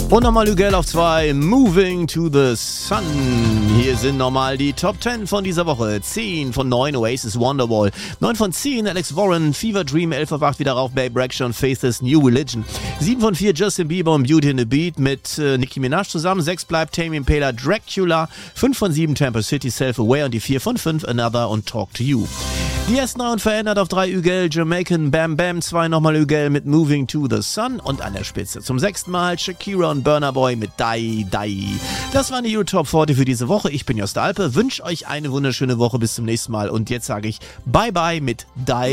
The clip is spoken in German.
Und nochmal Hügel auf 2, Moving to the Sun. Hier sind nochmal die Top 10 von dieser Woche. 10 von 9, Oasis, Wonderwall. 9 von 10, Alex Warren, Fever Dream. 11 auf 8, wieder rauf, Babe Rexha, Faith is New Religion. 7 von 4, Justin Bieber und Beauty in the Beat mit Nicki Minaj zusammen. 6 bleibt Tame Impala, Dracula. 5 von 7, Tampa City, Self-Aware. Und die 4 von 5, Another und Talk to You. Die ersten 9 verändert auf 3 Hügel, Jamaican Bam Bam. 2 nochmal Hügel mit Moving to the Sun. Und an der Spitze zum 6. Mal Shakira und Burna Boy mit Die Die. Das waren die Euro Top 40 für diese Woche. Ich bin Jost Alpe, wünsche euch eine wunderschöne Woche. Bis zum nächsten Mal. Und jetzt sage ich Bye Bye mit Die.